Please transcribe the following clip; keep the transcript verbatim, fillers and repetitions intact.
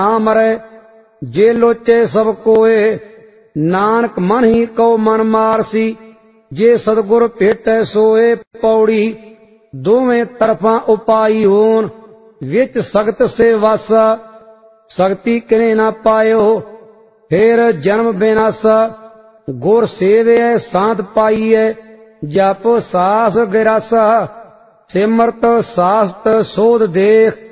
ना मरै। जे लोचे सब कोए नानक मन ही कौ मन मारसी। जे सतगुर भेटै सोए पौड़ी दोवें तरफा उपाई होन। विच सगत से वासा सगति किने ना पायो फिर जन्म विनासा। गुर सेवै सांत पाईऐ जप सास गिरासा। सिमरत सास्त सोध देख